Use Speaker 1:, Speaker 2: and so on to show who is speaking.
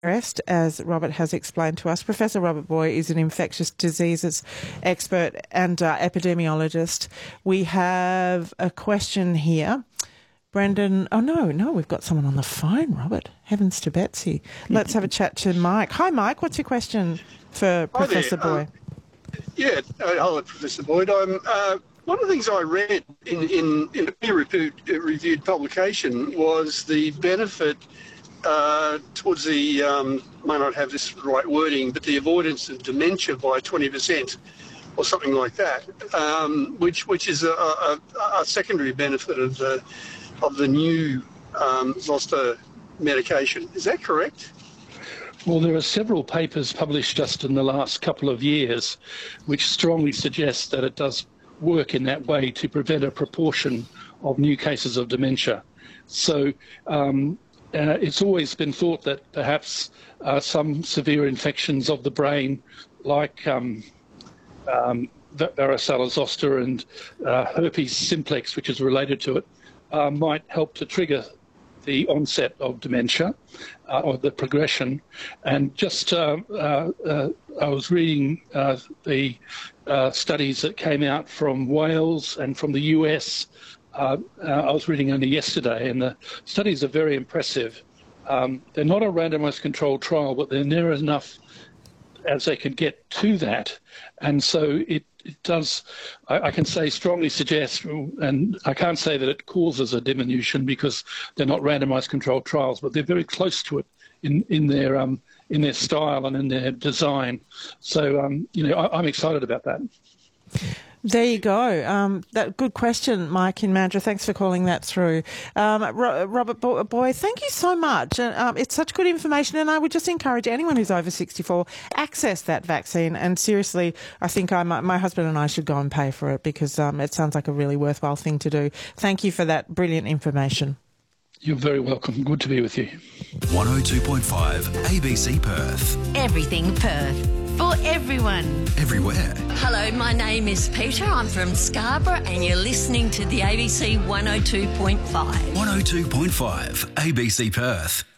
Speaker 1: as Robert has explained to us. Professor Robert Boy is an infectious diseases expert and epidemiologist. We have a question here. Brendan, we've got someone on the phone, Robert. Heavens to Betsy. Let's have a chat to Mike. Hi, Mike. What's your question for Professor Boy?
Speaker 2: Hello, Professor Boyd. One of the things I read in a peer-reviewed publication was the benefit towards the, may not have this right wording, but the avoidance of dementia by 20% or something like that, which is a secondary benefit of the new Zoster medication. Is that correct?
Speaker 3: Well, there are several papers published just in the last couple of years which strongly suggest that it does work in that way to prevent a proportion of new cases of dementia. So it's always been thought that perhaps some severe infections of the brain, like varicella zoster and herpes simplex, which is related to it, might help to trigger the onset of dementia or the progression. And just I was reading the studies that came out from Wales and from the US. I was reading only yesterday, and the studies are very impressive. They're not a randomized controlled trial, but they're near enough as they could get to that. And so it does, I can say, strongly suggest, and I can't say that it causes a diminution because they're not randomized controlled trials, but they're very close to it in their style and in their design. So, I'm excited about that.
Speaker 1: There you go. That good question, Mike in Mandurah. Thanks for calling that through. Robert Boy, thank you so much. It's such good information, and I would just encourage anyone who's over 64, access that vaccine. And seriously, I think my husband and I should go and pay for it because it sounds like a really worthwhile thing to do. Thank you for that brilliant information.
Speaker 3: You're very welcome. Good to be with you.
Speaker 4: 102.5 ABC Perth.
Speaker 5: Everything Perth. For everyone.
Speaker 4: Everywhere.
Speaker 5: Hello, my name is Peter. I'm from Scarborough and you're listening to the ABC 102.5.
Speaker 4: 102.5 ABC Perth.